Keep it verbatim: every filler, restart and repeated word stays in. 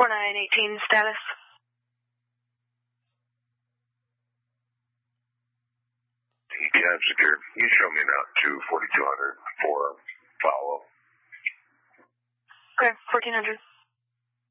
four nine eighteen status. E T M secured. You show me now to forty-two hundred for follow-up. Okay, fourteen hundred.